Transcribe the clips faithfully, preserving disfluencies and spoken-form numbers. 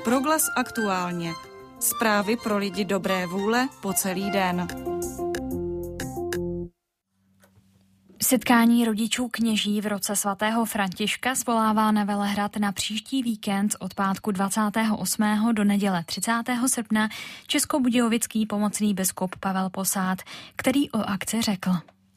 Proglas aktuálně. Zprávy pro lidi dobré vůle po celý den. Setkání rodičů kněží v roce svatého Františka svolává na Velehrad na příští víkend od pátku dvacátého osmého do neděle třicátého srpna českobudějovický pomocný biskup Pavel Posád, který o akci řekl.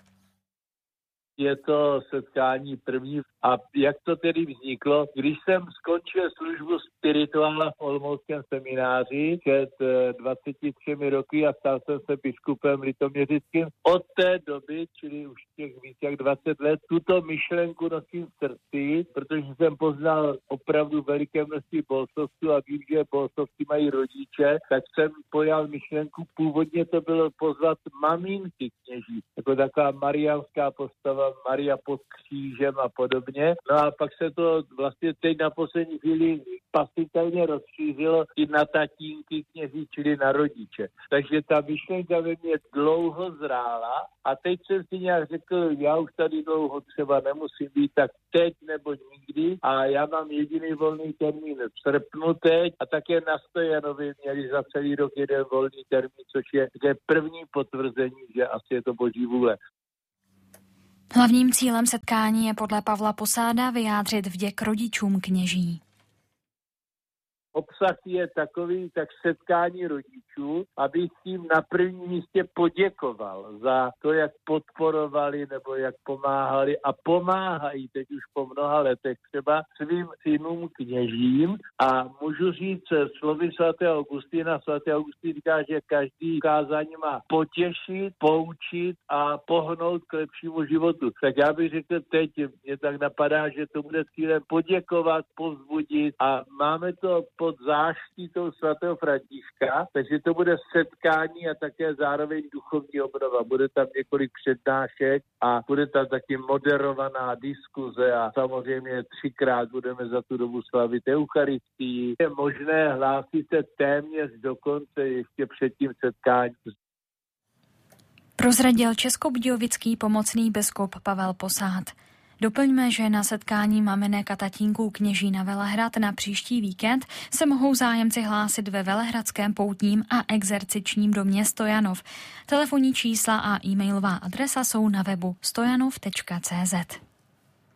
Je to setkání první. A jak to tedy vzniklo? Když jsem skončil službu spirituála v Olomouckém semináři před dvaceti třemi roky a stal jsem se biskupem litoměřickým, od té doby, čili už těch víc jak dvacet let, tuto myšlenku nosím v srdci, protože jsem poznal opravdu veliké množství bohoslovců a vím, že bohoslovci mají rodiče, tak jsem pojal myšlenku. Původně to bylo pozvat maminky kněží, jako taková mariánská postava, Maria pod křížem a podobně. No a pak se to vlastně teď na poslední chvíli pasitelně rozšířilo i na tatínky kněží, čili na rodiče. Takže ta myšlenka ve mně dlouho zrála a teď jsem si nějak řekl, já už tady dlouho třeba nemusím být, tak teď nebo nikdy a já mám jediný volný termín v srpnu teď a také na Stojanovi měli za celý rok jeden volný termín, což je, je první potvrzení, že asi je to boží vůle. Hlavním cílem setkání je podle Pavla Posáda vyjádřit vděk rodičům kněží. Obsah je takový, tak setkání rodičů, abych jim na prvním místě poděkoval za to, jak podporovali nebo jak pomáhali a pomáhají teď už po mnoha letech třeba svým synům kněžím a můžu říct slovy svatého Augustina. Svatý Augustin říká, že každý kázání má potěšit, poučit a pohnout k lepšímu životu. Tak já bych řekl teď, mě tak napadá, že to bude cílem poděkovat, povzbudit a máme to pod záštitou svatého Františka, takže to bude setkání a také zároveň duchovní obnova. Bude tam několik přednášek a bude tam taky moderovaná diskuze a samozřejmě třikrát budeme za tu dobu slavit Eucharistii. Je možné hlásit se téměř do konce ještě před tím setkáním. Prozradil českobudějovický pomocný biskup Pavel Posád. Doplňme, že na setkání maminek a tatínků kněží na Velehrad na příští víkend se mohou zájemci hlásit ve Velehradském poutním a exercičním domě Stojanov. Telefonní čísla a e-mailová adresa jsou na webu stojanov tečka cé zet.